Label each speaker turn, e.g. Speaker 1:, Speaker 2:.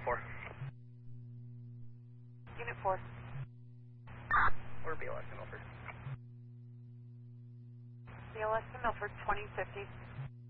Speaker 1: Unit 4.
Speaker 2: Unit 4.
Speaker 1: Or BLS in Milford.
Speaker 2: BLS in Milford, 2050.